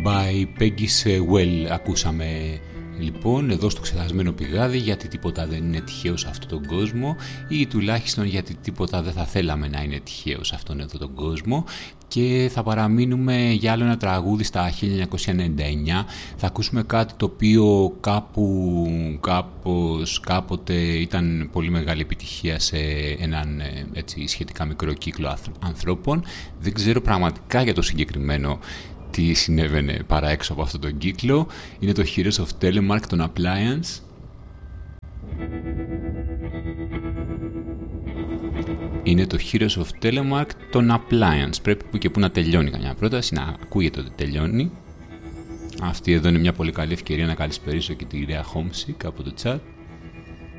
by Peggy Sewell ακούσαμε λοιπόν εδώ στο ξεχασμένο πηγάδι, γιατί τίποτα δεν είναι τυχαίο σε αυτόν τον κόσμο, ή τουλάχιστον γιατί τίποτα δεν θα θέλαμε να είναι τυχαίο σε αυτόν εδώ τον κόσμο. Και θα παραμείνουμε για άλλο ένα τραγούδι στα 1999. Θα ακούσουμε κάτι το οποίο κάποτε ήταν πολύ μεγάλη επιτυχία σε έναν έτσι, σχετικά μικρό κύκλο ανθρώπων. Δεν ξέρω πραγματικά για το συγκεκριμένο τι συνέβαινε παρά έξω από αυτόν τον κύκλο. Είναι το Heroes of Telemark των Appliance. Είναι το Heroes of Telemark των Appliance. Πρέπει που και που να τελειώνει καμιά πρόταση, να ακούγεται ότι τελειώνει. Αυτή εδώ είναι μια πολύ καλή ευκαιρία να καλησπερίσω και τη Ρέα Homesick από το chat.